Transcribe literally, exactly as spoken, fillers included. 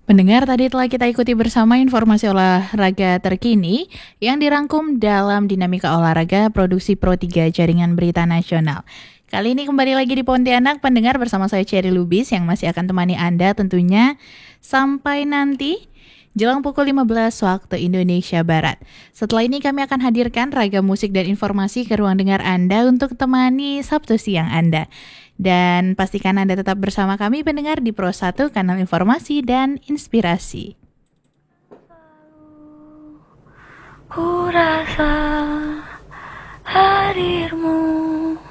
Pendengar, tadi telah kita ikuti bersama informasi olahraga terkini yang dirangkum dalam Dinamika Olahraga Produksi Pro tiga Jaringan Berita Nasional. Kali ini kembali lagi di Pontianak, pendengar, bersama saya Cherry Lubis yang masih akan temani Anda tentunya sampai nanti jelang pukul lima belas waktu Indonesia Barat. Setelah ini kami akan hadirkan ragam musik dan informasi ke ruang dengar Anda untuk temani Sabtu siang Anda. Dan pastikan Anda tetap bersama kami pendengar di Pro satu, kanal informasi dan inspirasi. Ku rasa hadirmu